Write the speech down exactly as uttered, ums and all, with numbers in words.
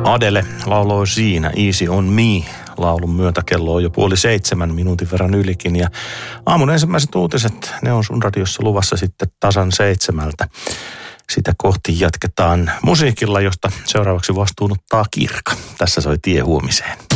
Adele lauloi siinä Easy on Me. Laulun myötä kello on jo puoli seitsemän minuutin verran ylikin. Ja aamun ensimmäiset uutiset, ne on sun radiossa luvassa sitten tasan seitsemältä. Sitä kohti jatketaan musiikilla, josta seuraavaksi vastuun ottaa Kirka. Tässä soi Tie huomiseen.